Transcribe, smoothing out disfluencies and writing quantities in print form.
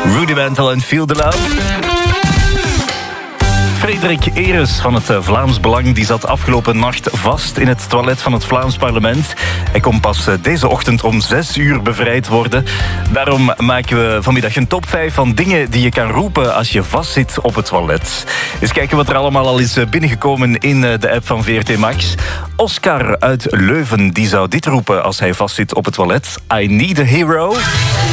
Rudimental en Feel the Love. Frederik Eres van het Vlaams Belang die zat afgelopen nacht vast in het toilet van het Vlaams parlement. Hij kon pas deze ochtend om 6 uur bevrijd worden. Daarom maken we vanmiddag een top 5 van dingen die je kan roepen als je vastzit op het toilet. Eens kijken wat er allemaal al is binnengekomen in de app van VRT Max. Oscar uit Leuven die zou dit roepen als hij vastzit op het toilet. I need a hero.